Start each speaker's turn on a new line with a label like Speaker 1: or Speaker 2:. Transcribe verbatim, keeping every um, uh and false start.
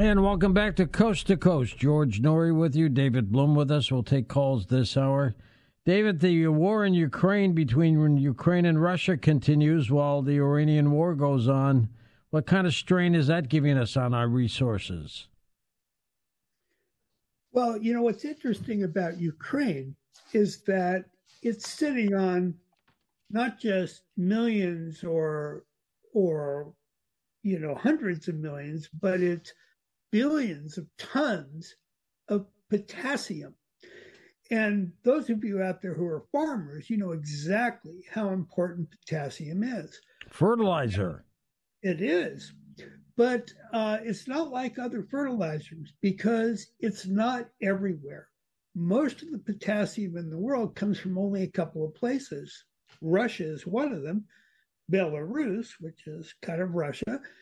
Speaker 1: And welcome back to Coast to Coast. George Noory with you. David Bloom with us. We'll take calls this hour. David, the war in Ukraine between Ukraine and Russia continues while the Iranian war goes on. What kind of strain is that giving us on our resources?
Speaker 2: Well, you know, what's interesting about Ukraine is that it's sitting on not just millions or, or, you know, hundreds of millions, but it's billions of tons of potassium. And those of you out there who are farmers, you know exactly how important potassium is.
Speaker 1: Fertilizer.
Speaker 2: It is. But uh, it's not like other fertilizers because it's not everywhere. Most of the potassium in the world comes from only a couple of places. Russia is one of them, Belarus, which is kind of Russia,